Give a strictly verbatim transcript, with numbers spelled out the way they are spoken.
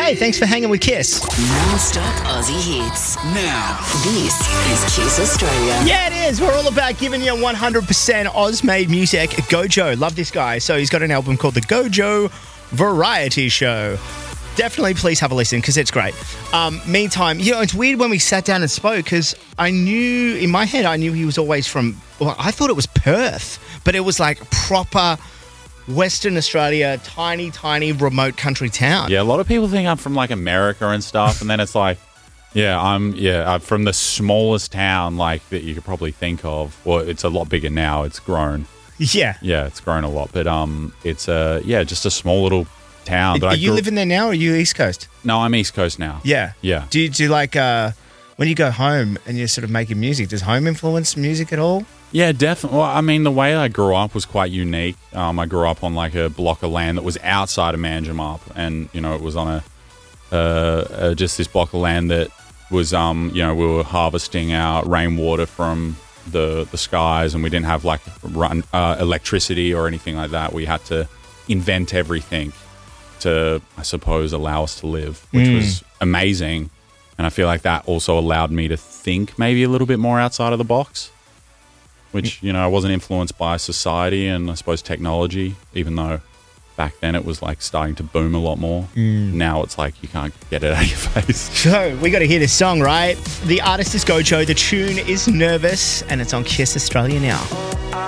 Hey, thanks for hanging with Kiss. Non-stop Aussie hits. Now, this is Kiss Australia. Yeah, it is. We're all about giving you one hundred percent Oz-made music. Gojo, love this guy. So he's got an album called The Gojo Variety Show. Definitely please have a listen because it's great. Um, meantime, you know, it's weird when we sat down and spoke because I knew, in my head, I knew he was always from, well, I thought it was Perth, but it was like proper Western Australia, tiny, tiny remote country town. Yeah, a lot of people think I'm from like America and stuff, and then it's like, yeah, I'm yeah I'm from the smallest town like that you could probably think of. Well, it's a lot bigger now. It's grown. Yeah. Yeah, it's grown a lot, but um, it's a yeah, just a small little town. But Are I you grew- living there now or are you East Coast? No, I'm East Coast now. Yeah. Yeah. Do you, do you like, uh, when you go home and you're sort of making music, does home influence music at all? Yeah, definitely. Well, I mean, the way I grew up was quite unique. Um, I grew up on like a block of land that was outside of Manjimup, and you know, it was on a uh, uh, just this block of land that was, um, you know, we were harvesting our rainwater from the the skies, and we didn't have like run uh, electricity or anything like that. We had to invent everything to, I suppose, allow us to live, which Mm. was amazing. And I feel like that also allowed me to think maybe a little bit more outside of the box. Which, you know, I wasn't influenced by society and I suppose technology, even though back then it was like starting to boom a lot more. Mm. Now it's like you can't get it out of your face. So, we got to hear this song, right? The artist is Gojo, the tune is Nervous, and it's on Kiss Australia now.